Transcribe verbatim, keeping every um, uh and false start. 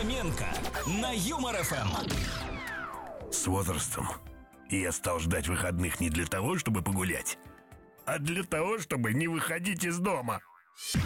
Фоменко на Юмор эф эм. С возрастом я стал ждать выходных не для того, чтобы погулять, а для того, чтобы не выходить из дома.